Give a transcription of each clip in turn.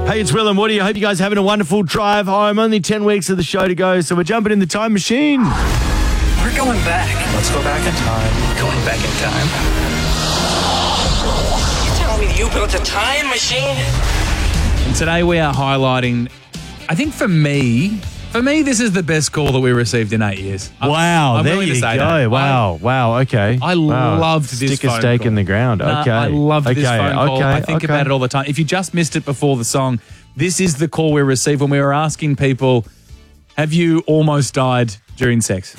Hey, it's Will and Woody. I hope you guys are having a wonderful drive home. Only 10 weeks of the show to go, so we're jumping in the time machine. We're going back. Let's go back in time. Going back in time? You telling me you built a time machine? And today we are highlighting, I think for me, this is the best call that we received in 8 years. Wow, I'm there willing to you say go. that. Wow, okay. I Wow. loved this Stick a phone stake call. in the ground. Okay. I loved this phone call. Okay, I think about it all the time. If you just missed it before the song, this is the call we received when we were asking people, have you almost died during sex?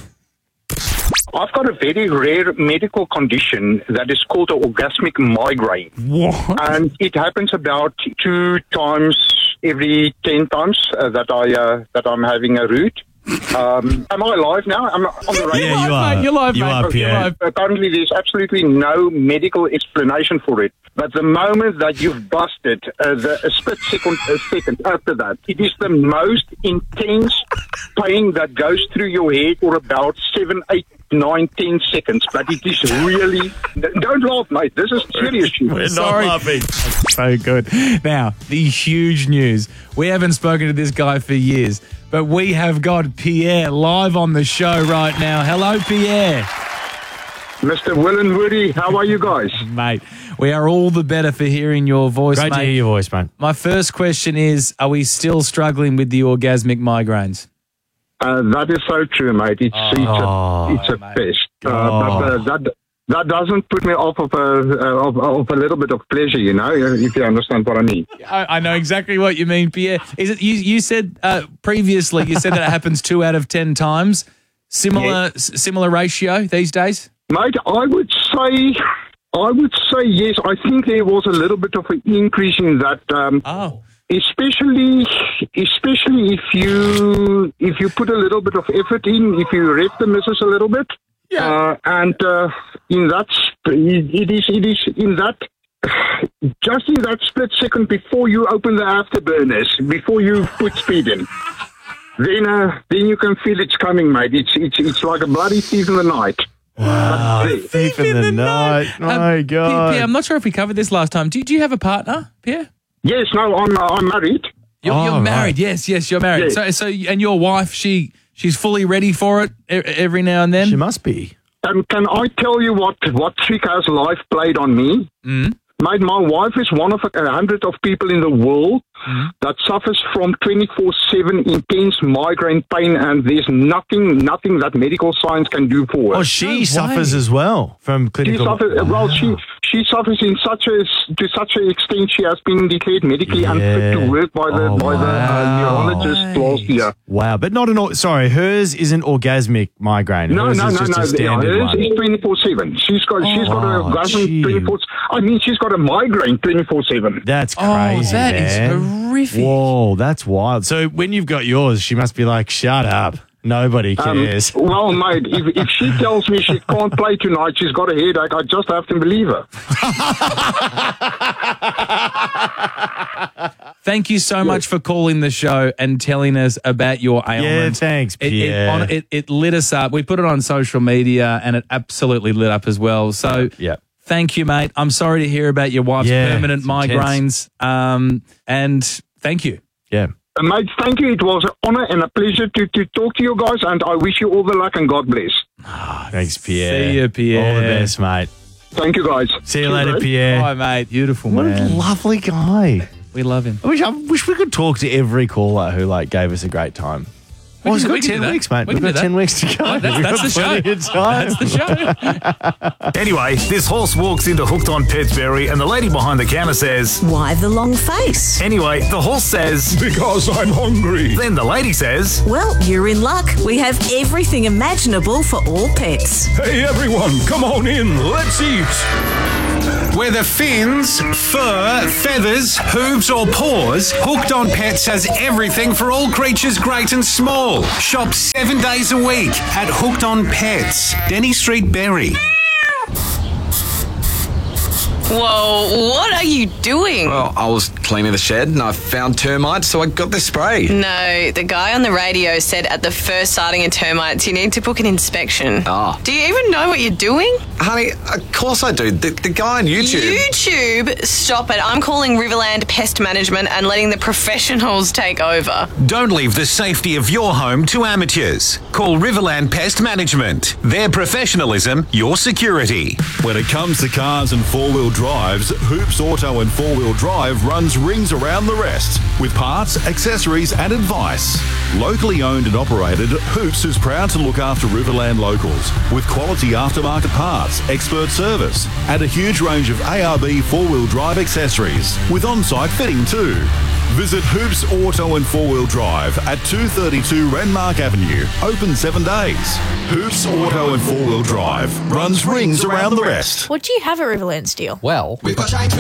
I've got a very rare medical condition that is called an orgasmic migraine. What? And it happens about 2 times every 10 times that I'm having a root. Am I live now? I'm on the radio. Yeah, you are. You're live, You mate. are, You're Pierre. live. Apparently, there's absolutely no medical explanation for it. But the moment that you've busted, a split second after that, it is the most intense pain that goes through your head for about 7, 8, 9, 10 seconds. But it is really... Don't laugh, mate. This is serious shit. We're Sorry. not laughing. So good. Now, the huge news. We haven't spoken to this guy for years, but we have got Pierre live on the show right now. Hello, Pierre. Mr. Will and Woody, how are you guys? Mate, we are all the better for hearing your voice, Great mate. to hear your voice, mate. My first question is, are we still struggling with the orgasmic migraines? That is so true, mate. It's a mate. pest. But that doesn't put me off of a little bit of pleasure, you know, if you understand what I mean. I know exactly what you mean, Pierre. Is it you said previously, you said that it happens 2 out of 10 times. Similar ratio these days? Mate, I would say yes. I think there was a little bit of an increase in that. Especially if you put a little bit of effort in, if you rep the missus a little bit. Yeah. In that, it is in that, just in that split second before you open the afterburners, before you put speed in, then you can feel it's coming, mate. It's like a bloody thief in the night. Wow, thief in the night. My God. Pierre, I'm not sure if we covered this last time. Do you have a partner, Pierre? Yes, no, I'm married. You're married. Right. Yes, you're married. Yeah. So, and your wife, she's fully ready for it every now and then. She must be. Can I tell you what trick has life played on me? Mm. Mate, my wife is one of 100 of people in the world that suffers from 24/7 intense migraine pain, and there's nothing that medical science can do for her. Oh, she suffers as well from clinical... She suffers to such an extent she has been declared medically unfit to work by the neurologist last year. Wow, but not hers isn't orgasmic migraine. Hers is just a standard hers one. is 24/7. She's got an orgasm gee. 24. I mean, she's got a migraine 24/7. That's crazy, that is man. horrific. Whoa, that's wild. So when you've got yours, she must be like, shut up. Nobody cares. Well, mate, if she tells me she can't play tonight, she's got a headache, I just have to believe her. Thank you so much for calling the show and telling us about your ailment. Yeah, thanks, Pierre. It lit us up. We put it on social media and it absolutely lit up as well. So thank you, mate. I'm sorry to hear about your wife's permanent migraines. And thank you. Yeah. Mate, thank you. It was an honor and a pleasure to talk to you guys, and I wish you all the luck and God bless. Thanks, Pierre. See you, Pierre. All the best, mate. Thank you, guys. See you later, Pierre. Bye, mate. Beautiful, What man. a lovely guy. We love him. I wish we could talk to every caller who gave us a great time. We We've can got do 10 that. weeks, mate. We We've can got do 10 that. weeks to go. That's We've got the show. plenty of time. That's the show. Anyway, this horse walks into Hooked on Petsbury and the lady behind the counter says, Why the long face? Anyway, the horse says, Because I'm hungry. Then the lady says, Well, you're in luck. We have everything imaginable for all pets. Hey everyone, come on in, let's eat. Whether fins, fur, feathers, hooves or paws, Hooked on Pets has everything for all creatures great and small. Shop 7 days a week at Hooked on Pets, Denny Street, Berry. Whoa, what are you doing? Well, I was cleaning the shed and I found termites, so I got this spray. No, the guy on the radio said at the first sighting of termites, you need to book an inspection. Oh. Do you even know what you're doing? Honey, of course I do. The guy on YouTube. YouTube? Stop it. I'm calling Riverland Pest Management and letting the professionals take over. Don't leave the safety of your home to amateurs. Call Riverland Pest Management. Their professionalism, your security. When it comes to cars and four-wheel drives, Hoops Auto and Four-Wheel Drive runs rings around the rest with parts, accessories and advice. Locally owned and operated, Hoops is proud to look after Riverland locals with quality aftermarket parts, expert service and a huge range of ARB four-wheel drive accessories with on-site fitting too. Visit Hoops Auto and Four-Wheel Drive at 232 Renmark Avenue. Open 7 days. Hoops Auto and Four-Wheel Drive runs rings around the rest. What do you have at Riverland Steel? Well, we've got